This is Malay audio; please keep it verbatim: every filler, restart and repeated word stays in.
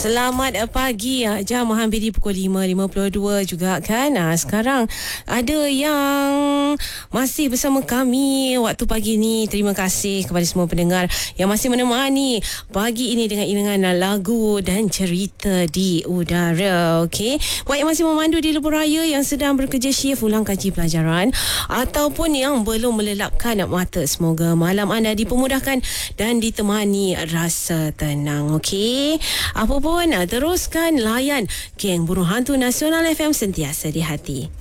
Selamat pagi. Jam hampir di pukul lima lima puluh dua juga kan. Nah, sekarang ada yang masih bersama kami waktu pagi ni. Terima kasih kepada semua pendengar yang masih menemani pagi ini dengan iringan lagu dan cerita di udara. Okey. Baik, masih memandu di lebuh raya yang sedang bekerja shift ulang kaji pelajaran ataupun yang belum melelapkan mata. Semoga malam anda dipermudahkan dan ditemani rasa tenang. Okey. Apa pun, teruskan layan Geng Burung Hantu Nasional F M, sentiasa di hati.